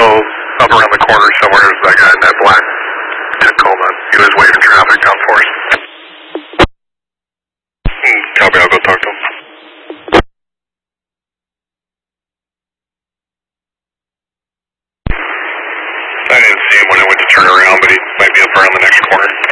up around the corner somewhere. There's that guy in that black Tacoma. He was waving traffic down for us. Copy, I'll go talk to him. I didn't see him when I went to turn around, but he might be up around the next corner.